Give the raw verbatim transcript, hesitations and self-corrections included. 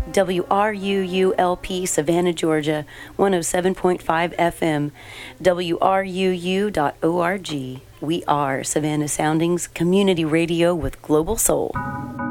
W R U U L P, Savannah, Georgia, one oh seven point five F M, W R U U dot org. We are Savannah Soundings Community Radio with Global Soul.